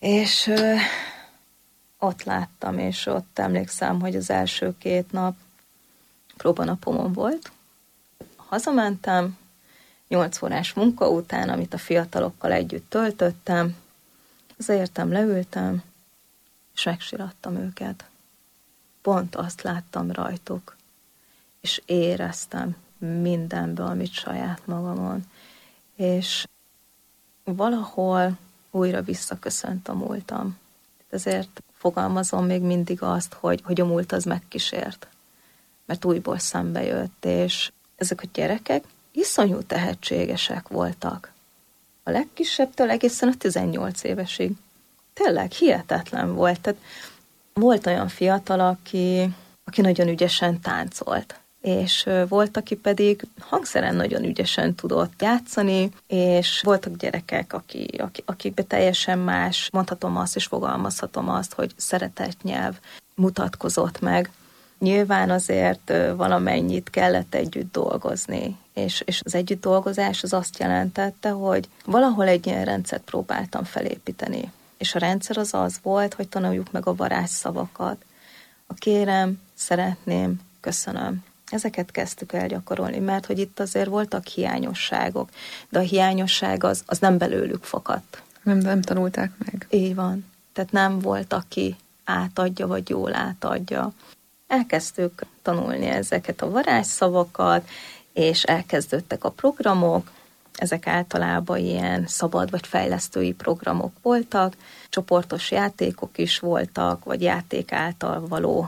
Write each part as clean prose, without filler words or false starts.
És ott láttam, és ott emlékszem, hogy az első 2 nap próbanapomon volt. Hazamentem, 8 órás munka után, amit a fiatalokkal együtt töltöttem, értem, leültem, és megsirattam őket. Pont azt láttam rajtuk, és éreztem mindenből, amit saját magamon. És valahol újra visszaköszönt a múltam. Ezért fogalmazom még mindig azt, hogy a múlt az megkísért. Mert újból szembe jött, és ezek a gyerekek iszonyú tehetségesek voltak. A legkisebbtől egészen a 18 évesig. Tényleg hihetetlen volt. Tehát volt olyan fiatal, aki nagyon ügyesen táncolt, és volt, aki pedig hangszeren nagyon ügyesen tudott játszani, és voltak gyerekek, akikbe teljesen más, mondhatom azt, és fogalmazhatom azt, hogy szeretetnyelv mutatkozott meg. Nyilván azért valamennyit kellett együtt dolgozni, és az együtt dolgozás az azt jelentette, hogy valahol egy ilyen rendszert próbáltam felépíteni. És a rendszer az volt, hogy tanuljuk meg a varázsszavakat. A kérem, szeretném, köszönöm. Ezeket kezdtük el gyakorolni, mert hogy itt azért voltak hiányosságok, de a hiányosság az nem belőlük fakadt. Nem tanulták meg. Így van. Tehát nem volt, aki átadja, vagy jól átadja. Elkezdtük tanulni ezeket a varázsszavakat, és elkezdődtek a programok. Ezek általában ilyen szabad vagy fejlesztői programok voltak, csoportos játékok is voltak, vagy játék által való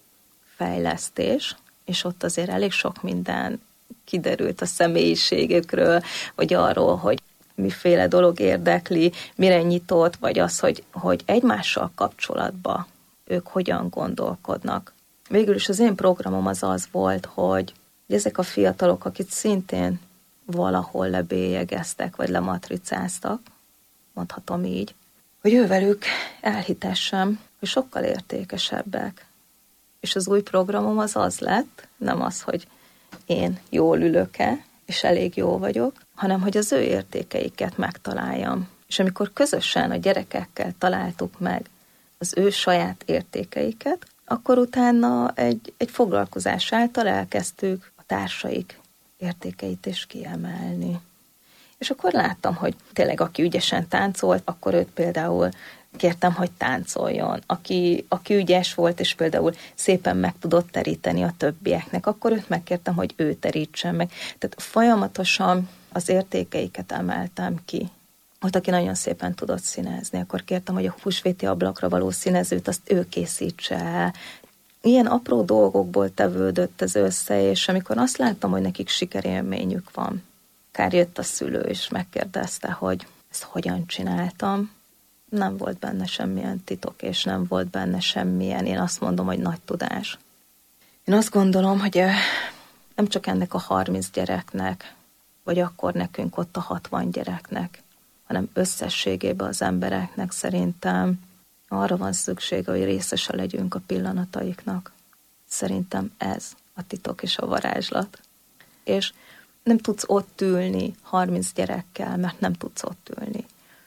fejlesztés, és ott azért elég sok minden kiderült a személyiségükről, vagy arról, hogy miféle dolog érdekli, mire nyitott, vagy az, hogy egymással kapcsolatban ők hogyan gondolkodnak. Végül is az én programom az volt, hogy ezek a fiatalok, akik szintén valahol lebélyegeztek, vagy lematricáztak, mondhatom így, hogy ővelük elhitessem, hogy sokkal értékesebbek. És az új programom az lett, nem az, hogy én jól ülök-e, és elég jó vagyok, hanem hogy az ő értékeiket megtaláljam. És amikor közösen a gyerekekkel találtuk meg az ő saját értékeiket, akkor utána egy foglalkozás által elkezdtük a társaik értékeit is kiemelni. És akkor láttam, hogy tényleg aki ügyesen táncolt, akkor őt például kértem, hogy táncoljon. Aki ügyes volt, és például szépen meg tudott teríteni a többieknek, akkor őt megkértem, hogy ő terítsen meg. Tehát folyamatosan az értékeiket emeltem ki. Volt, aki nagyon szépen tudott színezni, akkor kértem, hogy a húsvéti ablakra való színezőt azt ő készítse el. Ilyen apró dolgokból tevődött ez össze, és amikor azt láttam, hogy nekik sikerélményük van, akár jött a szülő, és megkérdezte, hogy ezt hogyan csináltam, nem volt benne semmilyen titok, és nem volt benne semmilyen, én azt mondom, hogy nagy tudás. Én azt gondolom, hogy nem csak ennek a 30 gyereknek, vagy akkor nekünk ott a 60 gyereknek, hanem összességében az embereknek szerintem arra van szüksége, hogy részese legyünk a pillanataiknak. Szerintem ez a titok és a varázslat. És nem tudsz ott ülni 30 gyerekkel, mert nem tudsz ott ülni.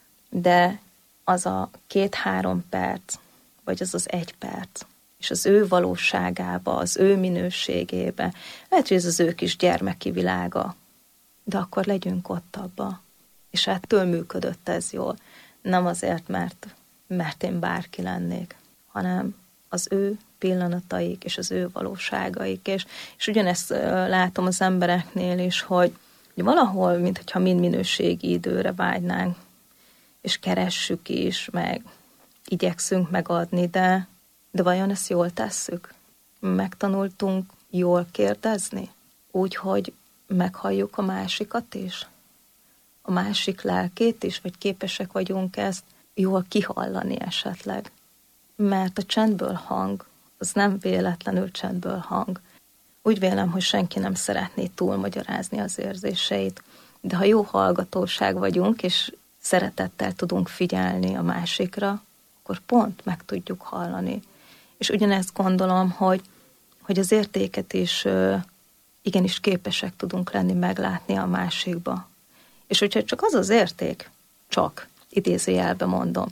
De az a 2-3 perc, vagy az 1 perc, és az ő valóságába, az ő minőségébe, lehet, hogy ez az ő kis gyermeki világa, de akkor legyünk ott abba. És ettől működött ez jól. Nem azért, mert én bárki lennék, hanem az ő pillanataik és az ő valóságaik. És ugyanezt látom az embereknél is, hogy valahol, mintha mind minőségi időre vágynánk, és keressük is, meg igyekszünk megadni, de vajon ezt jól tesszük? Megtanultunk jól kérdezni? Úgy, hogy meghalljuk a másikat is? A másik lelkét is, vagy képesek vagyunk ezt jól kihallani esetleg? Mert a csendből hang, az nem véletlenül csendből hang. Úgy vélem, hogy senki nem szeretné túlmagyarázni az érzéseit, de ha jó hallgatóság vagyunk, és szeretettel tudunk figyelni a másikra, akkor pont meg tudjuk hallani. És ugyanezt gondolom, hogy az értéket is igenis képesek tudunk lenni meglátni a másikba. És hogyha csak az az érték, csak idézőjelben mondom,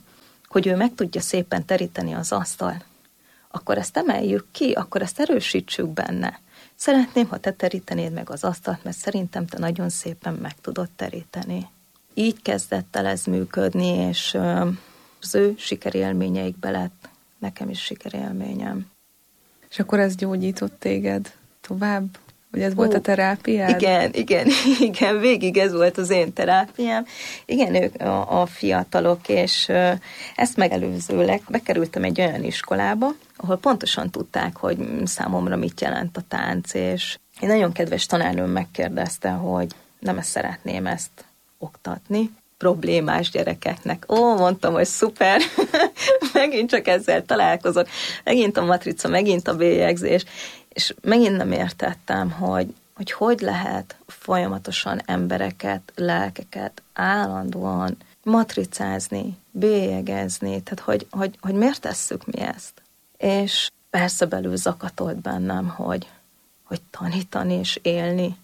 hogy ő meg tudja szépen teríteni az asztalt, akkor ezt emeljük ki, akkor ezt erősítsük benne. Szeretném, ha te terítenéd meg az asztalt, mert szerintem te nagyon szépen meg tudod teríteni. Így kezdett el ez működni, és az ő sikerélményeikbe lett nekem is sikerélményem. És akkor ez gyógyított téged tovább? Vagy ez volt a terápiád? Igen, végig ez volt az én terápiám. Igen, ők a fiatalok, és ezt megelőzőleg bekerültem egy olyan iskolába, ahol pontosan tudták, hogy számomra mit jelent a tánc, és egy nagyon kedves tanárnőm megkérdezte, hogy nem szeretném ezt oktatni problémás gyerekeknek. Mondtam, hogy szuper, megint csak ezzel találkozok, megint a matrica, megint a bélyegzés, és megint nem értettem, hogy lehet folyamatosan embereket, lelkeket állandóan matricázni, bélyegezni, tehát hogy miért tesszük mi ezt. És persze belül zakatolt bennem, hogy tanítani és élni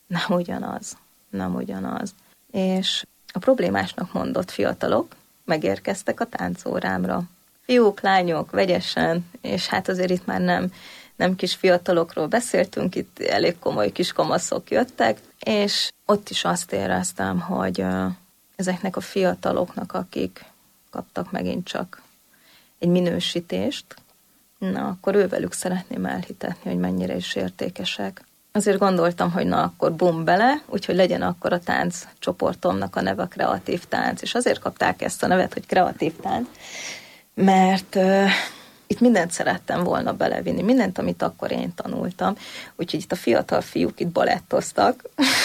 nem ugyanaz. És a problémásnak mondott fiatalok megérkeztek a táncórámra. Fiúk, lányok, vegyesen, és hát azért itt már nem kis fiatalokról beszéltünk, itt elég komoly kis kamaszok jöttek, és ott is azt éreztem, hogy ezeknek a fiataloknak, akik kaptak megint csak egy minősítést, akkor ővelük szeretném elhitetni, hogy mennyire is értékesek. Azért gondoltam, hogy akkor bum bele, úgyhogy legyen akkor a tánc csoportomnak a neve a kreatív tánc, és azért kapták ezt a nevet, hogy kreatív tánc, mert itt mindent szerettem volna belevinni, mindent, amit akkor én tanultam, úgyhogy itt a fiatal fiúk itt balettoztak,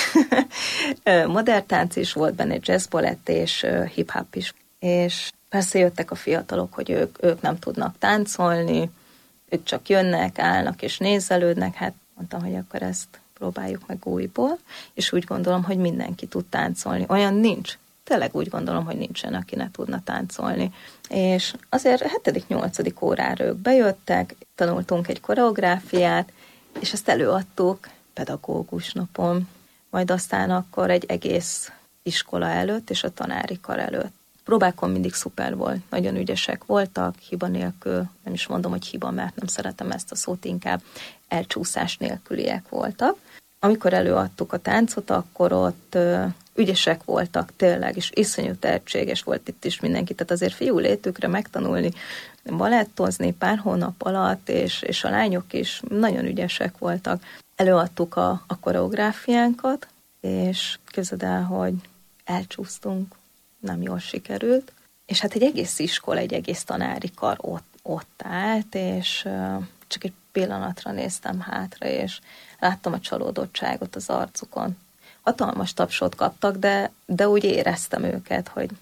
modern tánc is volt benne, jazz balett és hip-hop is, és persze jöttek a fiatalok, hogy ők nem tudnak táncolni, ők csak jönnek, állnak és nézelődnek, hát mondtam, hogy akkor ezt próbáljuk meg újból, és úgy gondolom, hogy mindenki tud táncolni. Olyan nincs. Tényleg úgy gondolom, hogy nincsen, aki ne tudna táncolni. És azért 7.-8. órára ők bejöttek, tanultunk egy koreográfiát, és ezt előadtuk pedagógus napon, majd aztán akkor egy egész iskola előtt és a tanári kar előtt. Próbákon mindig szuper volt, nagyon ügyesek voltak, hiba nélkül, nem is mondom, hogy hiba, mert nem szeretem ezt a szót, inkább elcsúszás nélküliek voltak. Amikor előadtuk a táncot, akkor ott ügyesek voltak tényleg, és iszonyú tehetséges volt itt is mindenki, tehát azért fiú létükre megtanulni balettozni pár hónap alatt, és a lányok is nagyon ügyesek voltak. Előadtuk a koreográfiánkat, és képzeld el, hogy elcsúsztunk, nem jól sikerült, és hát egy egész iskola, egy egész tanári kar ott állt, és csak egy pillanatra néztem hátra, és láttam a csalódottságot az arcukon. Hatalmas tapsot kaptak, de úgy éreztem őket, hogy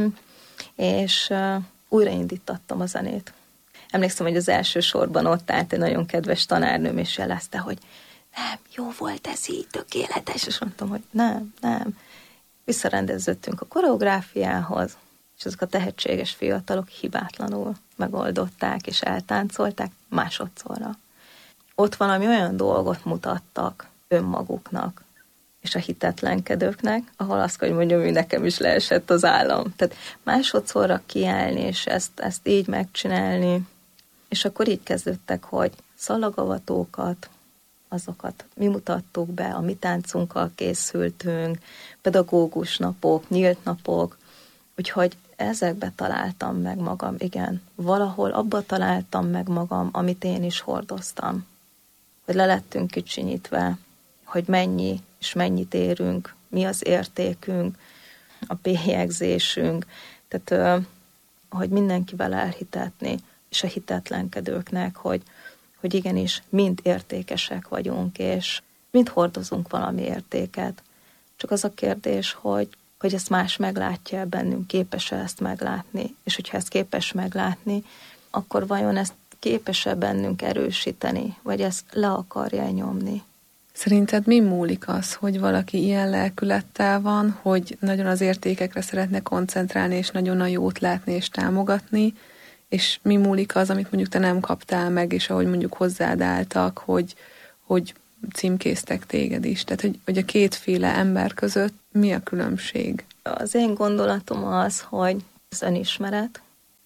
és újraindítattam a zenét. Emlékszem, hogy az első sorban ott állt egy nagyon kedves tanárnőm, és jelezte, hogy nem, jó volt ez így, tökéletes, és mondtam, hogy nem. Visszarendeződtünk a koreográfiához, és azok a tehetséges fiatalok hibátlanul megoldották, és eltáncolták másodszorra. Ott valami olyan dolgot mutattak önmaguknak, és a hitetlenkedőknek, ahol azt kell, hogy mondjam, hogy nekem is leesett az állam. Tehát másodszorra kiállni, és ezt így megcsinálni, és akkor így kezdődtek, hogy szalagavatókat, azokat mi mutattuk be, a mi táncunkkal készültünk, pedagógus napok, nyílt napok, úgyhogy ezekbe találtam meg magam, igen, valahol abba találtam meg magam, amit én is hordoztam. Hogy le lettünk kicsinyítve, hogy mennyi és mennyit érünk, mi az értékünk, a bélyegzésünk, tehát hogy mindenkivel elhitetni, és a hitetlenkedőknek, hogy igenis mind értékesek vagyunk, és mind hordozunk valami értéket. Csak az a kérdés, hogy ezt más meglátja bennünk, képes-e ezt meglátni, és hogyha ezt képes meglátni, akkor vajon ezt képes-e bennünk erősíteni, vagy ezt le akarja nyomni. Szerinted mi múlik az, hogy valaki ilyen lelkülettel van, hogy nagyon az értékekre szeretne koncentrálni, és nagyon a jót látni és támogatni, és mi múlik az, amit mondjuk te nem kaptál meg, és ahogy mondjuk hozzád álltak, hogy címkéztek téged is. Tehát, hogy a kétféle ember között mi a különbség? Az én gondolatom az, hogy az önismeret,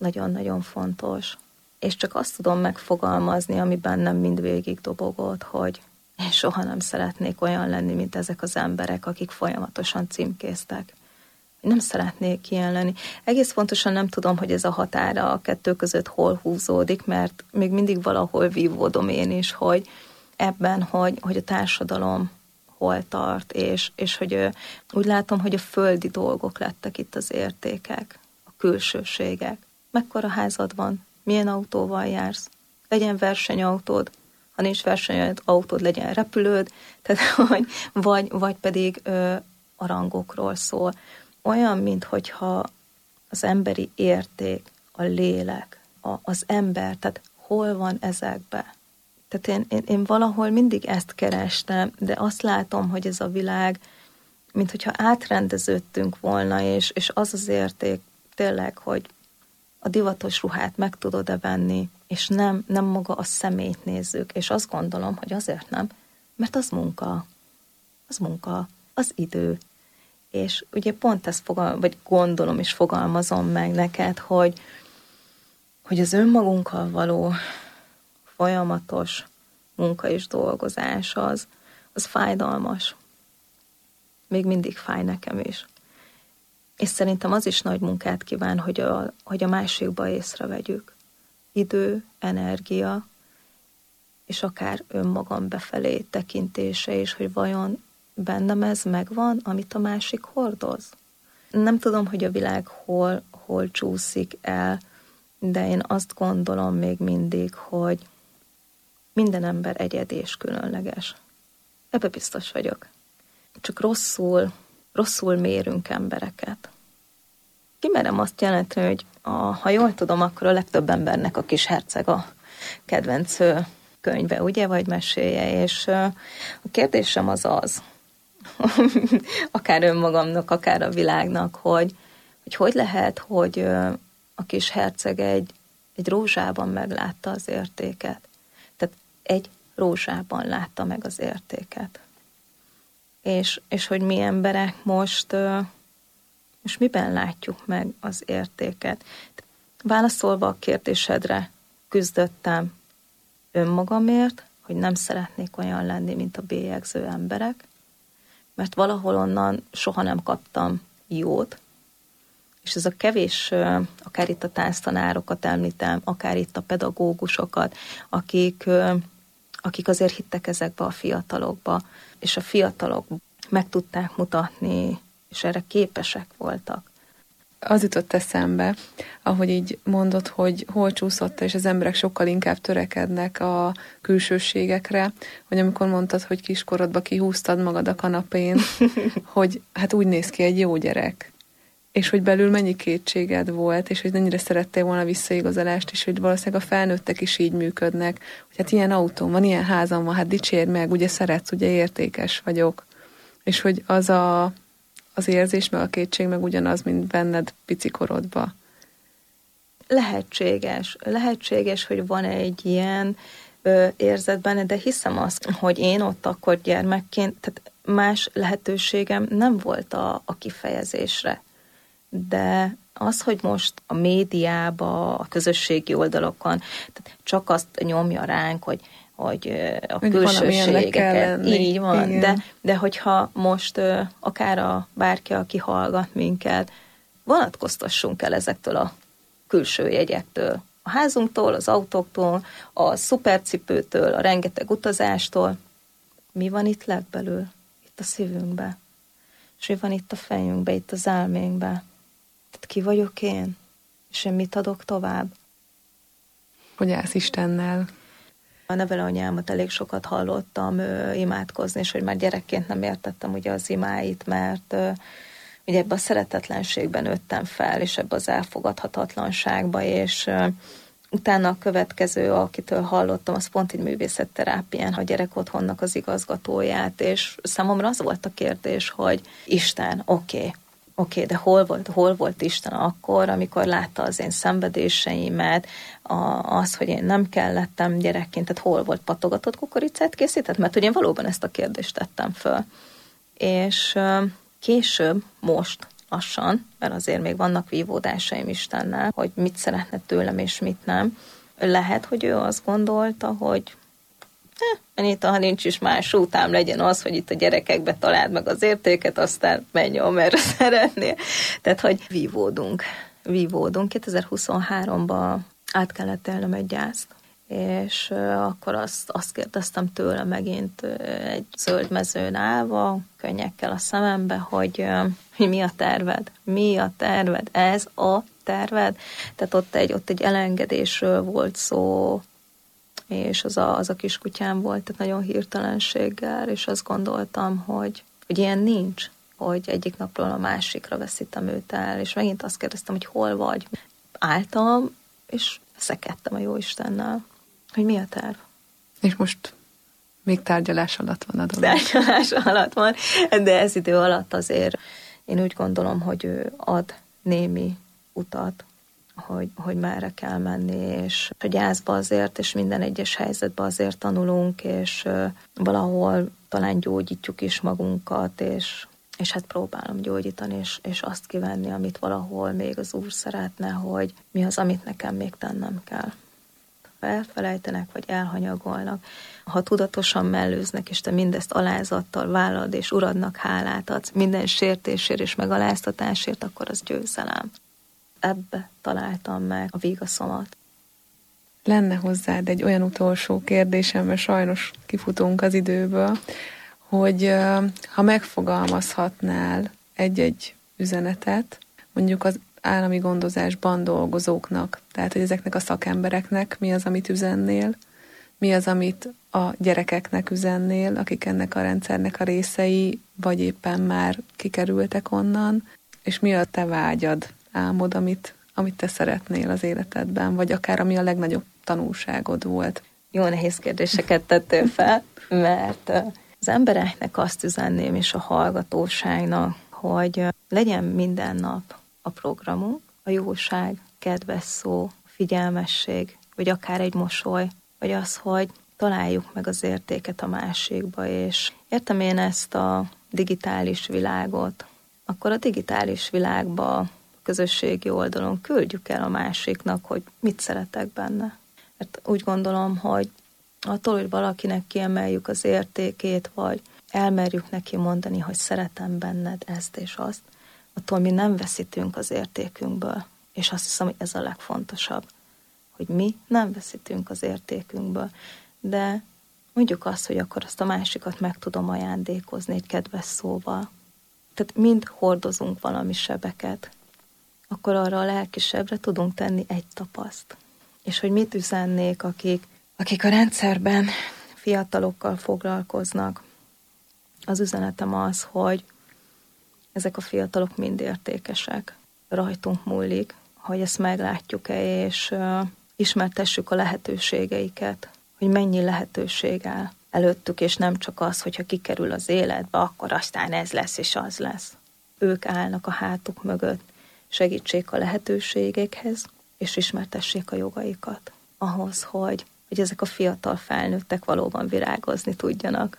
nagyon-nagyon fontos. És csak azt tudom megfogalmazni, ami bennem mindvégig dobogott, hogy én soha nem szeretnék olyan lenni, mint ezek az emberek, akik folyamatosan címkéztek. Nem szeretnék ilyen lenni. Egész pontosan nem tudom, hogy ez a határa a kettő között hol húzódik, mert még mindig valahol vívódom én is, hogy ebben, hogy a társadalom hol tart, és hogy úgy látom, hogy a földi dolgok lettek itt az értékek, a külsőségek. Mekkora házad van? Milyen autóval jársz? Legyen versenyautód, ha nincs versenyautód, legyen repülőd, tehát, vagy pedig a rangokról szól. Olyan, minthogyha az emberi érték, a lélek, az ember, tehát hol van ezekbe? Tehát én valahol mindig ezt kerestem, de azt látom, hogy ez a világ, minthogyha átrendeződtünk volna, és az az érték tényleg, hogy a divatos ruhát meg tudod-e venni, és nem maga a személyt nézzük, és azt gondolom, hogy azért nem, mert az munka, az idő. És ugye pont ezt vagy gondolom és fogalmazom meg neked, hogy az önmagunkkal való folyamatos munka és dolgozás az fájdalmas. Még mindig fáj nekem is. És szerintem az is nagy munkát kíván, hogy a másikba észrevegyük. Idő, energia, és akár önmagam befelé tekintése is, hogy vajon bennem ez megvan, amit a másik hordoz. Nem tudom, hogy a világ hol csúszik el, de én azt gondolom még mindig, hogy minden ember egyedi és különleges. Ebbe biztos vagyok. Csak rosszul mérünk embereket. Kimerem azt jelenteni, hogy ha jól tudom, akkor a legtöbb embernek a Kis herceg a kedvenc könyve, ugye, vagy meséje, és a kérdésem az, akár önmagamnak, akár a világnak, hogy lehet, hogy a Kis herceg egy rózsában meglátta az értéket. Tehát egy rózsában látta meg az értéket. És hogy mi emberek most miben látjuk meg az értéket. Válaszolva a kérdésedre, küzdöttem önmagamért, hogy nem szeretnék olyan lenni, mint a bélyegző emberek, mert valahol onnan soha nem kaptam jót, és ez a kevés, akár itt a tánctanárokat említem, akár itt a pedagógusokat, akik azért hittek ezekbe a fiatalokba, és a fiatalok meg tudták mutatni, és erre képesek voltak. Az jutott eszembe, ahogy így mondod, hogy hol csúszott, és az emberek sokkal inkább törekednek a külsőségekre, hogy amikor mondtad, hogy kiskorodba kihúztad magad a kanapén, hogy hát úgy néz ki egy jó gyerek, és hogy belül mennyi kétséged volt, és hogy mennyire szerettél volna visszaigazolást, és hogy valószínűleg a felnőttek is így működnek, hogy hát ilyen autóm van, ilyen házam van, hát dicsérd meg, ugye szeretsz, ugye értékes vagyok. És hogy az érzés, meg a kétség meg ugyanaz, mint benned picikorodba. Lehetséges, hogy van egy ilyen érzet benne, de hiszem azt, hogy én ott akkor gyermekként, tehát más lehetőségem nem volt a kifejezésre. De az, hogy most a médiába, a közösségi oldalokon, tehát csak azt nyomja ránk, hogy a külsőségeket. Így van, de hogyha most akár bárki, aki hallgat minket, vonatkoztassunk el ezektől a külső jegyektől. A házunktól, az autóktól, a szupercipőtől, a rengeteg utazástól. Mi van itt legbelül? Itt a szívünkbe. És mi van itt a fejünkbe, itt az elménkbe? Tehát ki vagyok én? És én mit adok tovább? Hogy állsz Istennel? A nevelőanyámat elég sokat hallottam imádkozni, és hogy már gyerekként nem értettem ugye az imáit, mert ugye ebbe a szeretetlenségben nőttem fel, és ebbe az elfogadhatatlanságba, és utána a következő, akitől hallottam, az pont egy művészetterápián, a gyerek otthonnak az igazgatóját, és számomra az volt a kérdés, hogy Isten, oké, de hol volt Isten akkor, amikor látta az én szenvedéseimet, az, hogy én nem kellettem gyerekként, tehát hol volt, patogatott kukoricát készített? Mert hogy én valóban ezt a kérdést tettem föl. És később, most, lassan, mert azért még vannak vívódásaim Istennel, hogy mit szeretne tőlem és mit nem. Lehet, hogy ő azt gondolta, hogy Anita, ha nincs is más útám, legyen az, hogy itt a gyerekekbe találd meg az értéket, aztán menj, amerre szeretnél. Tehát, hogy vívódunk. 2023-ban át kellett élnem egy gyászt, és akkor azt kérdeztem tőle megint egy zöld mezőn állva, könnyekkel a szemembe, hogy mi a terved? Mi a terved? Ez a terved? Tehát ott egy elengedésről volt szó, és az a kiskutyám volt, tehát nagyon hirtelenséggel, és azt gondoltam, hogy ilyen nincs, hogy egyik napról a másikra veszítem őt el, és megint azt kérdeztem, hogy hol vagy. Álltam, és veszekedtem a Jóistennel, hogy mi a terv. És most még tárgyalás alatt van a dolog. Tárgyalás alatt van, de ez idő alatt azért én úgy gondolom, hogy ő ad némi utat, hogy merre kell menni, és a gyászba azért, és minden egyes helyzetben azért tanulunk, és valahol talán gyógyítjuk is magunkat, és hát próbálom gyógyítani, és azt kivenni, amit valahol még az Úr szeretne, hogy mi az, amit nekem még tennem kell. Ha elfelejtenek, vagy elhanyagolnak, ha tudatosan mellőznek, és te mindezt alázattal vállalod, és Uradnak hálát adsz minden sértésért és megaláztatásért, akkor az győzelem. Ebbe találtam meg a vigaszomat. Lenne hozzád egy olyan utolsó kérdésem, mert sajnos kifutunk az időből, hogy ha megfogalmazhatnál egy-egy üzenetet, mondjuk az állami gondozásban dolgozóknak, tehát hogy ezeknek a szakembereknek mi az, amit üzennél, mi az, amit a gyerekeknek üzennél, akik ennek a rendszernek a részei, vagy éppen már kikerültek onnan, és mi a te vágyad, álmod, amit te szeretnél az életedben, vagy akár ami a legnagyobb tanulságod volt. Jó nehéz kérdéseket tettél fel, mert az embereknek azt üzenném, és a hallgatóságnak, hogy legyen minden nap a programunk, a jóság, kedves szó, figyelmesség, vagy akár egy mosoly, vagy az, hogy találjuk meg az értéket a másikba, és értem én ezt a digitális világot, akkor a digitális világba közösségi oldalon küldjük el a másiknak, hogy mit szeretek benne. Mert úgy gondolom, hogy attól, hogy valakinek kiemeljük az értékét, vagy elmerjük neki mondani, hogy szeretem benned ezt és azt, attól mi nem veszítünk az értékünkből. És azt hiszem, hogy ez a legfontosabb, hogy mi nem veszítünk az értékünkből. De mondjuk azt, hogy akkor azt a másikat meg tudom ajándékozni egy kedves szóval. Tehát mind hordozunk valami sebeket, akkor arra a lelkisebbre tudunk tenni egy tapaszt. És hogy mit üzennék, akik a rendszerben fiatalokkal foglalkoznak. Az üzenetem az, hogy ezek a fiatalok mind értékesek. Rajtunk múlik, hogy ezt meglátjuk-e, és ismertessük a lehetőségeiket, hogy mennyi lehetőség áll előttük, és nem csak az, hogyha kikerül az életbe, akkor aztán ez lesz és az lesz. Ők állnak a hátuk mögött, segítsék a lehetőségekhez, és ismertessék a jogaikat. Ahhoz, hogy ezek a fiatal felnőttek valóban virágozni tudjanak.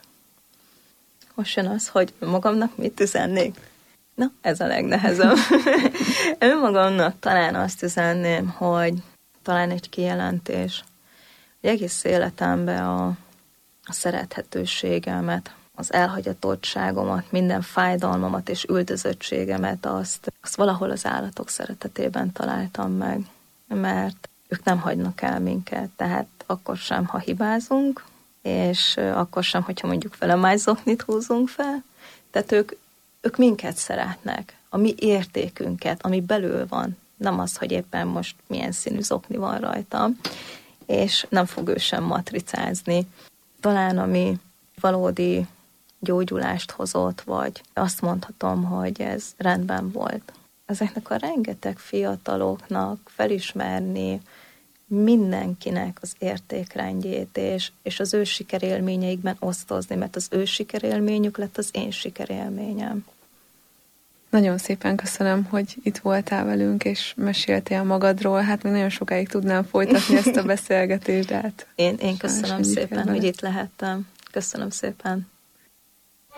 Most jön az, hogy magamnak mit üzennék? Na, ez a legnehezebb. Önmagamnak talán azt üzenném, hogy talán egy kijelentés, hogy egész életemben a szerethetőségemet, az elhagyatottságomat, minden fájdalmamat és üldözöttségemet, azt valahol az állatok szeretetében találtam meg, mert ők nem hagynak el minket, tehát akkor sem, ha hibázunk, és akkor sem, hogyha mondjuk vele májzoknit húzunk fel, tehát ők minket szeretnek, a mi értékünket, ami belül van, nem az, hogy éppen most milyen színű zokni van rajtam, és nem fog ő sem matricázni. Talán ami valódi gyógyulást hozott, vagy azt mondhatom, hogy ez rendben volt. Ezeknek a rengeteg fiataloknak felismerni mindenkinek az értékrendjét, és az ő sikerélményeikben osztozni, mert az ő sikerélményük lett az én sikerélményem. Nagyon szépen köszönöm, hogy itt voltál velünk, és meséltél magadról. Hát még nagyon sokáig tudnám folytatni ezt a beszélgetést, de hát... Én köszönöm szépen, hogy itt lehettem. Köszönöm szépen.